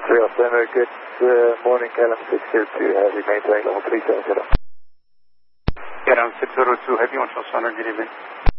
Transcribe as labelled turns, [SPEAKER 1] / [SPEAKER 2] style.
[SPEAKER 1] 307, good morning, KLM 602, heavy maintain level 370.
[SPEAKER 2] KLM 602, heavy on Charles Center, good evening.